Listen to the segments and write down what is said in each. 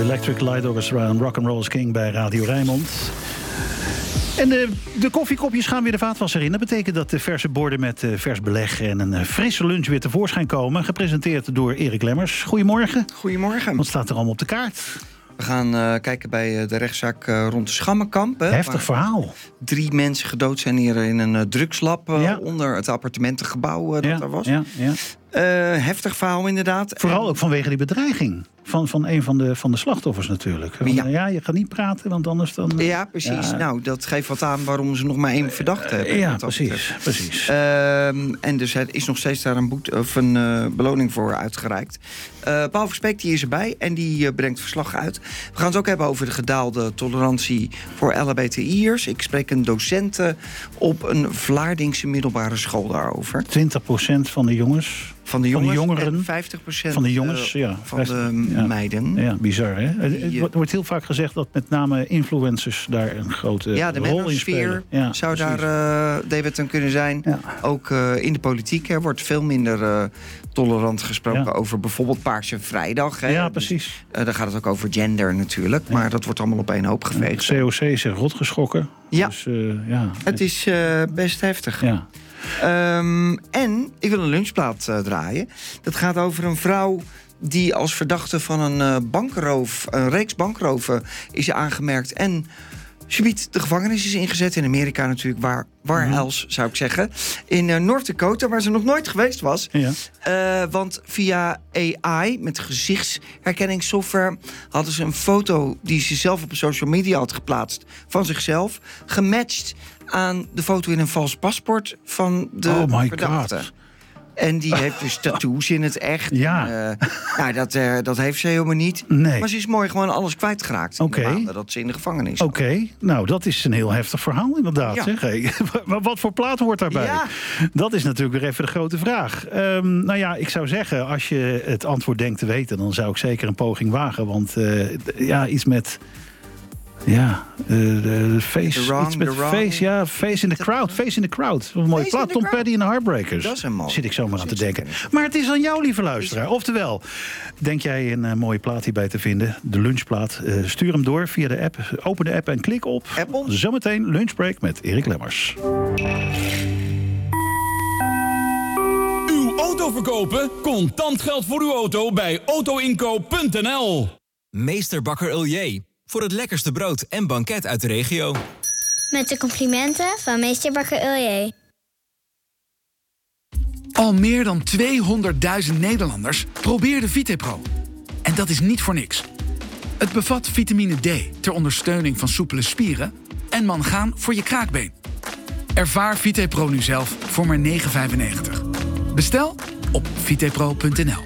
Electric Light Orchestra en Rock'n'Roll is King bij Radio Rijnmond. En de koffiekopjes gaan weer de vaatwasser in. Dat betekent dat de verse borden met vers beleg en een frisse lunch weer tevoorschijn komen. Gepresenteerd door Erik Lemmers. Goedemorgen. Goedemorgen. Wat staat er allemaal op de kaart? We gaan kijken bij de rechtszaak rond de Schammenkamp. Heftig verhaal. 3 mensen gedood zijn hier in een drugslab onder het appartementengebouw dat er was. Heftig verhaal inderdaad. Vooral ook vanwege die bedreiging van een van de slachtoffers natuurlijk. Je gaat niet praten, want anders dan... Ja, precies. Ja. Nou, dat geeft wat aan waarom ze nog maar 1 verdachte hebben. Ja, precies. En dus er is nog steeds daar een beloning voor uitgereikt. Paul Verspeek die is erbij en die brengt verslag uit. We gaan het ook hebben over de gedaalde tolerantie voor LHBTI'ers. Ik spreek een docent op een Vlaardingse middelbare school daarover. 20% van de jongens... Van de jongeren en 50% van de jongens, van de meiden. Ja, bizar, hè? Het wordt heel vaak gezegd dat met name influencers daar een grote rol in spelen. Ja, zou precies. Daar debet aan kunnen zijn. Ja. Ook in de politiek wordt veel minder tolerant gesproken over bijvoorbeeld Paarse Vrijdag. Hè? Ja, precies. Daar gaat het ook over gender natuurlijk. Maar dat wordt allemaal op één hoop geveegd. COC is er rot geschrokken. Ja, dus, het is best heftig. Ja. En ik wil een lunchplaat draaien. Dat gaat over een vrouw die als verdachte van een reeks bankroven is aangemerkt. En subiet de gevangenis is ingezet. In Amerika natuurlijk, waar else zou ik zeggen. In North Dakota, waar ze nog nooit geweest was. Ja. Want via AI, met gezichtsherkenningssoftware, hadden ze een foto die ze zelf op social media had geplaatst van zichzelf, gematcht aan de foto in een vals paspoort van de verdachte. God. En die heeft dus tattoos in het echt. Ja. Dat heeft ze helemaal niet. Nee. Maar ze is mooi gewoon alles kwijtgeraakt in de maanden dat ze in de gevangenis zat. Oké, nou dat is een heel heftig verhaal inderdaad. Ja. Zeg. Hey. Maar wat voor plaat hoort daarbij? Ja. Dat is natuurlijk weer even de grote vraag. Ik zou zeggen, als je het antwoord denkt te weten, dan zou ik zeker een poging wagen. Want iets met... Ja, de face. Face in the crowd. Face in the crowd. Een mooie plaat. Tom Petty en de Heartbreakers. Dat is een mooi. Zit ik zomaar aan te denken. Maar het is aan jou, lieve luisteraar. Oftewel, denk jij een mooie plaat hierbij te vinden? De lunchplaat. Stuur hem door via de app. Open de app en klik op Apple. Zometeen Lunchbreak met Erik Lemmers. Uw auto verkopen? Contant geld voor uw auto bij autoinkoop.nl. Meester Bakker Uljee. Voor het lekkerste brood en banket uit de regio. Met de complimenten van meester Bakker Uljee. Al meer dan 200.000 Nederlanders probeerden VitePro. En dat is niet voor niks. Het bevat vitamine D ter ondersteuning van soepele spieren en mangaan voor je kraakbeen. Ervaar VitePro nu zelf voor maar €9,95. Bestel op vitepro.nl.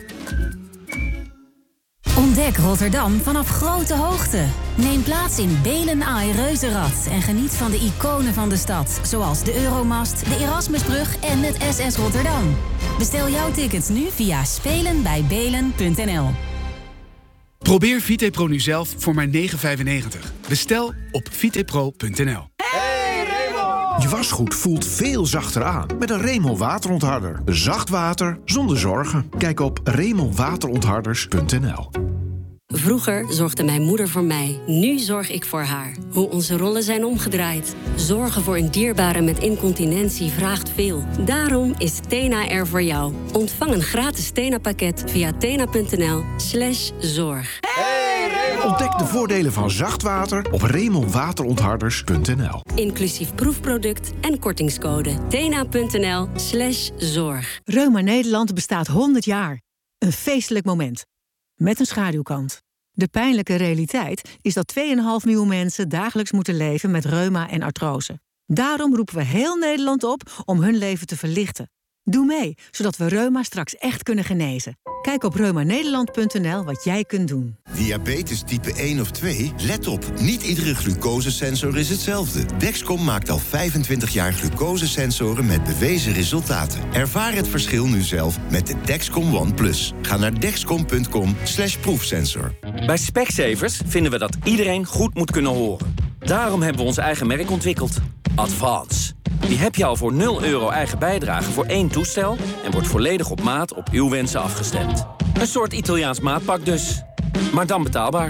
Ontdek Rotterdam vanaf grote hoogte. Neem plaats in Belen Ai Reuzenrad en geniet van de iconen van de stad, zoals de Euromast, de Erasmusbrug en het SS Rotterdam. Bestel jouw tickets nu via spelenbijbelen.nl. Probeer VitePro nu zelf voor maar €9,95. Bestel op vitepro.nl. Je wasgoed voelt veel zachter aan met een Remel waterontharder. Zacht water zonder zorgen. Kijk op remelwaterontharders.nl. Vroeger zorgde mijn moeder voor mij. Nu zorg ik voor haar. Hoe onze rollen zijn omgedraaid. Zorgen voor een dierbare met incontinentie vraagt veel. Daarom is Tena er voor jou. Ontvang een gratis Tena-pakket via tena.nl/zorg. Ontdek de voordelen van zacht water op remelwaterontharders.nl. Inclusief proefproduct en kortingscode. tena.nl/zorg. Reuma Nederland bestaat 100 jaar. Een feestelijk moment. Met een schaduwkant. De pijnlijke realiteit is dat 2,5 miljoen mensen dagelijks moeten leven met reuma en artrose. Daarom roepen we heel Nederland op om hun leven te verlichten. Doe mee, zodat we reuma straks echt kunnen genezen. Kijk op reumanederland.nl wat jij kunt doen. Diabetes type 1 of 2? Let op, niet iedere glucosesensor is hetzelfde. Dexcom maakt al 25 jaar glucosesensoren met bewezen resultaten. Ervaar het verschil nu zelf met de Dexcom One Plus. Ga naar dexcom.com/proefsensor. Bij Specsavers vinden we dat iedereen goed moet kunnen horen. Daarom hebben we ons eigen merk ontwikkeld. Advance. Die heb je al voor €0 eigen bijdrage voor 1 toestel en wordt volledig op maat op uw wensen afgestemd. Een soort Italiaans maatpak dus. Maar dan betaalbaar.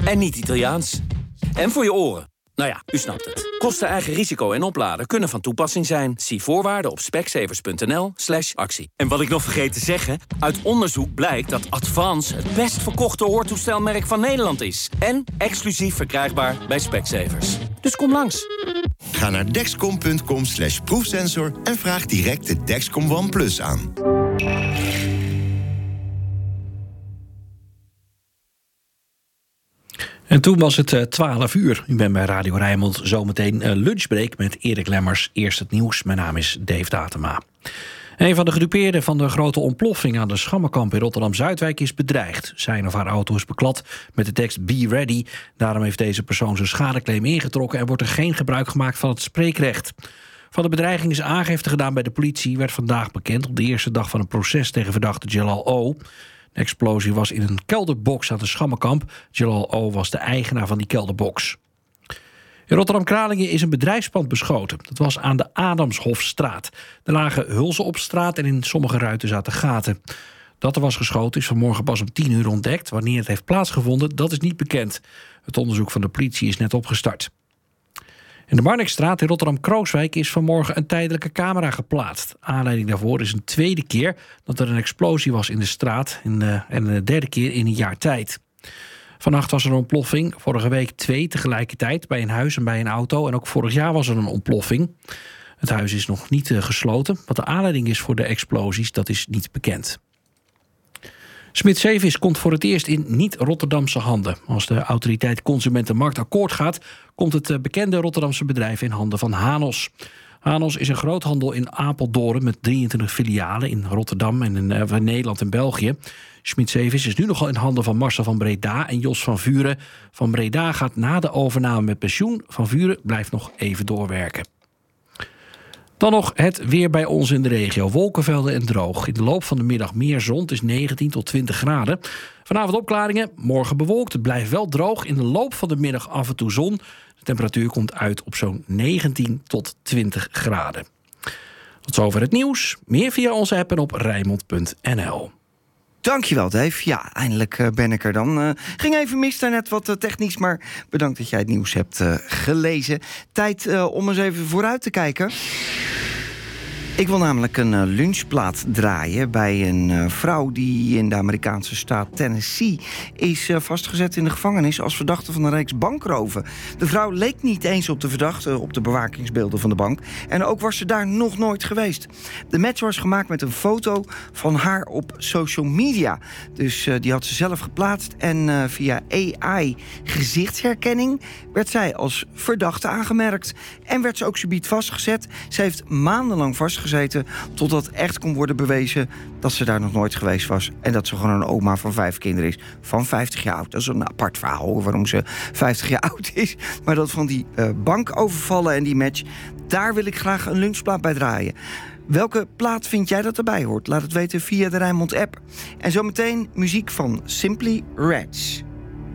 En niet Italiaans. En voor je oren. Nou ja, u snapt het. Kosten, eigen risico en opladen kunnen van toepassing zijn. Zie voorwaarden op specsavers.nl/actie. En wat ik nog vergeet te zeggen... uit onderzoek blijkt dat Advance het best verkochte hoortoestelmerk van Nederland is. En exclusief verkrijgbaar bij Specsavers. Dus kom langs. Ga naar dexcom.com/proefsensor en vraag direct de Dexcom One Plus aan. En toen was het 12 uur. U bent bij Radio Rijnmond. Zometeen lunchbreak met Erik Lemmers. Eerst het nieuws. Mijn naam is Dave Datema. Een van de gedupeerden van de grote ontploffing aan de Schammenkamp in Rotterdam-Zuidwijk is bedreigd. Zijn of haar auto is beklad met de tekst Be Ready. Daarom heeft deze persoon zijn schadeclaim ingetrokken en wordt er geen gebruik gemaakt van het spreekrecht. Van de bedreiging is aangifte gedaan bij de politie, werd vandaag bekend op de eerste dag van een proces tegen verdachte Jalal O. De explosie was in een kelderbox aan de Schammenkamp. Jalal O was de eigenaar van die kelderbox. In Rotterdam-Kralingen is een bedrijfspand beschoten. Dat was aan de Adamshofstraat. Er lagen hulzen op straat en in sommige ruiten zaten gaten. Dat er was geschoten is vanmorgen pas om 10 uur ontdekt. Wanneer het heeft plaatsgevonden, dat is niet bekend. Het onderzoek van de politie is net opgestart. In de Marnixstraat in Rotterdam-Krooswijk is vanmorgen een tijdelijke camera geplaatst. Aanleiding daarvoor is een tweede keer dat er een explosie was in de straat en de derde keer in een jaar tijd. Vannacht was er een ontploffing, vorige week 2 tegelijkertijd bij een huis en bij een auto. En ook vorig jaar was er een ontploffing. Het huis is nog niet gesloten. Wat de aanleiding is voor de explosies, dat is niet bekend. Smit Zeevis komt voor het eerst in niet-Rotterdamse handen. Als de autoriteit Consumentenmarkt akkoord gaat, komt het bekende Rotterdamse bedrijf in handen van Hanos. Hanos is een groothandel in Apeldoorn met 23 filialen in Rotterdam en in Nederland en België. Smit Zeevis is nu nogal in handen van Marcel van Breda en Jos van Vuren. Van Breda gaat na de overname met pensioen. Van Vuren blijft nog even doorwerken. Dan nog het weer bij ons in de regio. Wolkenvelden en droog. In de loop van de middag meer zon. Het is 19 tot 20 graden. Vanavond opklaringen, morgen bewolkt. Het blijft wel droog. In de loop van de middag af en toe zon. De temperatuur komt uit op zo'n 19 tot 20 graden. Tot zover het nieuws. Meer via onze app en op Rijnmond.nl. Dankjewel, Dave. Ja, eindelijk ben ik er dan. Ging even mis daarnet wat technisch, maar bedankt dat jij het nieuws hebt gelezen. Tijd om eens even vooruit te kijken. Ik wil namelijk een lunchplaat draaien bij een vrouw die in de Amerikaanse staat Tennessee is vastgezet in de gevangenis als verdachte van een reeks bankroven. De vrouw leek niet eens op de verdachte op de bewakingsbeelden van de bank en ook was ze daar nog nooit geweest. De match was gemaakt met een foto van haar op social media. Dus die had ze zelf geplaatst en via AI gezichtsherkenning werd zij als verdachte aangemerkt en werd ze ook subiet vastgezet. Ze heeft maandenlang vastgezeten totdat echt kon worden bewezen dat ze daar nog nooit geweest was. En dat ze gewoon een oma van 5 kinderen is. Van 50 jaar oud. Dat is een apart verhaal waarom ze 50 jaar oud is. Maar dat van die bankovervallen en die match, daar wil ik graag een lunchplaat bij draaien. Welke plaat vind jij dat erbij hoort? Laat het weten via de Rijnmond app. En zometeen muziek van Simply Reds.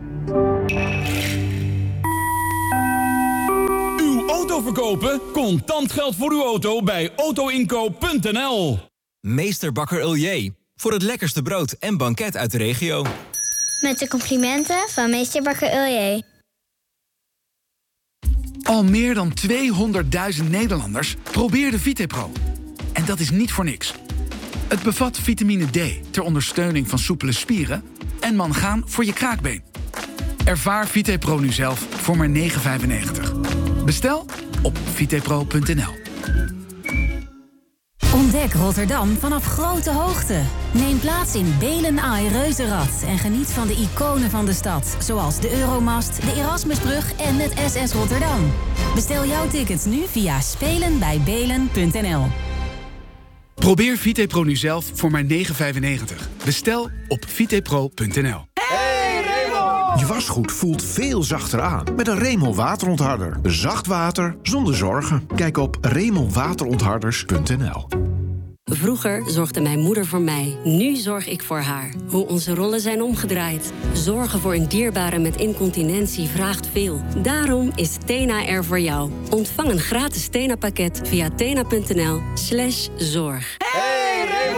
Auto verkopen? Contant geld voor uw auto bij autoinkoop.nl. Meester Bakker Uljee. Voor het lekkerste brood en banket uit de regio. Met de complimenten van Meester Bakker Uljee. Al meer dan 200.000 Nederlanders probeerden VitePro. En dat is niet voor niks. Het bevat vitamine D ter ondersteuning van soepele spieren en mangaan voor je kraakbeen. Ervaar VitePro nu zelf voor maar €9,95. Bestel op vitepro.nl. Ontdek Rotterdam vanaf grote hoogte. Neem plaats in Belen Eye Reuzenrad en geniet van de iconen van de stad, zoals de Euromast, de Erasmusbrug en het SS Rotterdam. Bestel jouw tickets nu via spelenbijbelen.nl. Probeer VitePro nu zelf voor maar €9,95. Bestel op vitepro.nl. Je wasgoed voelt veel zachter aan met een Remel waterontharder. Zacht water zonder zorgen. Kijk op remelwaterontharders.nl. Vroeger zorgde mijn moeder voor mij. Nu zorg ik voor haar. Hoe onze rollen zijn omgedraaid. Zorgen voor een dierbare met incontinentie vraagt veel. Daarom is Tena er voor jou. Ontvang een gratis Tena-pakket via tena.nl/zorg. Hey,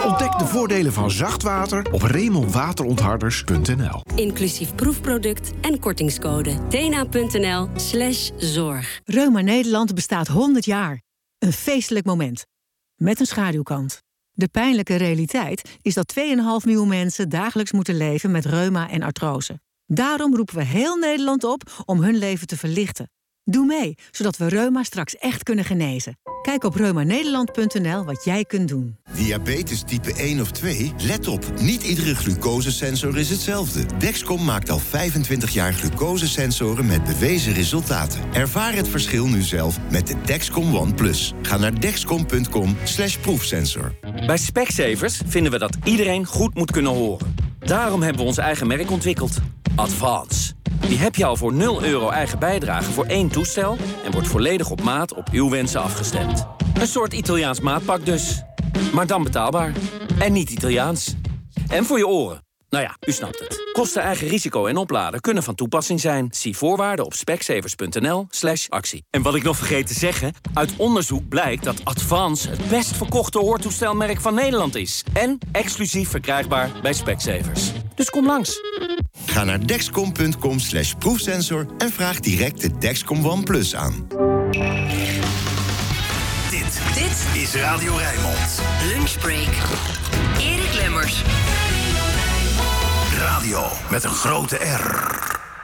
Ontdek de voordelen van zacht water op remelwaterontharders.nl. Inclusief proefproduct en kortingscode. tena.nl/zorg. Reuma Nederland bestaat 100 jaar. Een feestelijk moment. Met een schaduwkant. De pijnlijke realiteit is dat 2,5 miljoen mensen dagelijks moeten leven met reuma en artrose. Daarom roepen we heel Nederland op om hun leven te verlichten. Doe mee, zodat we reuma straks echt kunnen genezen. Kijk op reumanederland.nl wat jij kunt doen. Diabetes type 1 of 2? Let op, niet iedere glucosesensor is hetzelfde. Dexcom maakt al 25 jaar glucosesensoren met bewezen resultaten. Ervaar het verschil nu zelf met de Dexcom One Plus. Ga naar dexcom.com/proefsensor. Bij Specsavers vinden we dat iedereen goed moet kunnen horen. Daarom hebben we ons eigen merk ontwikkeld. Advance. Die heb je al voor €0 eigen bijdrage voor 1 toestel en wordt volledig op maat op uw wensen afgestemd. Een soort Italiaans maatpak dus. Maar dan betaalbaar. En niet Italiaans. En voor je oren. Nou ja, u snapt het. Kosten, eigen risico en opladen kunnen van toepassing zijn. Zie voorwaarden op specsavers.nl/actie. En wat ik nog vergeet te zeggen, uit onderzoek blijkt dat Advance het best verkochte hoortoestelmerk van Nederland is. En exclusief verkrijgbaar bij Specsavers. Dus kom langs. Ga naar dexcom.com/proefsensor en vraag direct de Dexcom One Plus aan. Dit is Radio Rijnmond. Lunchbreak. Erik Lemmers. Radio met een grote R.